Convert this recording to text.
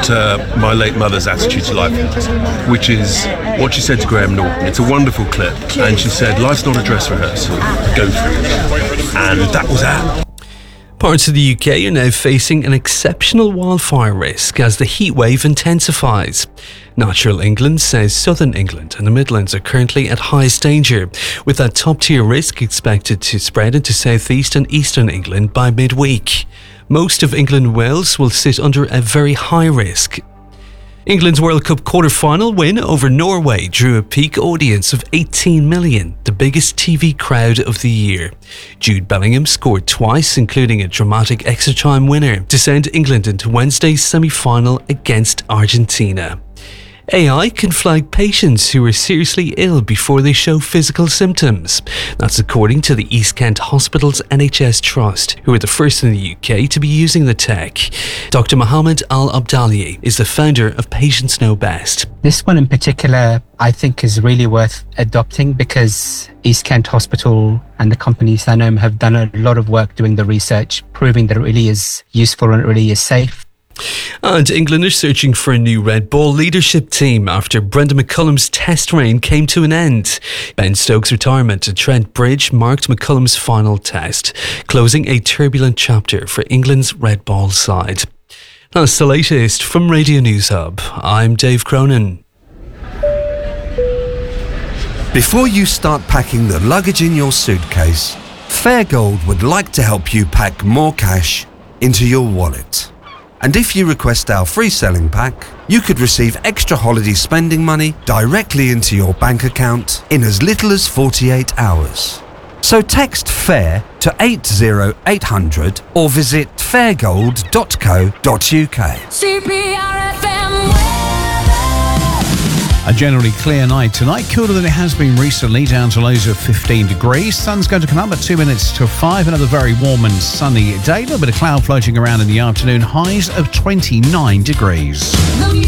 what my late mother's attitude to life was, which is what she said to Graham Norton. It's a wonderful clip, and she said, "Life's not a dress rehearsal, go for it." And that was that. Parts of the UK are now facing an exceptional wildfire risk as the heatwave intensifies. Natural England says southern England and the Midlands are currently at highest danger, with that top-tier risk expected to spread into southeast and eastern England by midweek. Most of England and Wales will sit under a very high risk. England's World Cup quarter-final win over Norway drew a peak audience of 18 million, the biggest TV crowd of the year. Jude Bellingham scored twice, including a dramatic extra-time winner, to send England into Wednesday's semi-final against Argentina. AI can flag patients who are seriously ill before they show physical symptoms. That's according to the East Kent Hospital's NHS Trust, who are the first in the UK to be using the tech. Dr. Mohammed Al-Abdali is the founder of Patients Know Best. This one in particular, I think, is really worth adopting because East Kent Hospital and the company Sanome have done a lot of work doing the research, proving that it really is useful and it really is safe. And England are searching for a new Red Bull leadership team after Brendan McCullum's test reign came to an end. Ben Stokes' retirement at Trent Bridge marked McCullum's final test, closing a turbulent chapter for England's Red Ball side. That's the latest from Radio News Hub. I'm Dave Cronin. Before you start packing the luggage in your suitcase, Fairgold would like to help you pack more cash into your wallet. And if you request our free selling pack, you could receive extra holiday spending money directly into your bank account in as little as 48 hours. So text FAIR to 80800 or visit fairgold.co.uk. A generally clear night tonight, cooler than it has been recently, down to lows of 15 degrees. Sun's going to come up at 2 minutes to 5. Another very warm and sunny day. A little bit of cloud floating around in the afternoon. Highs of 29 degrees.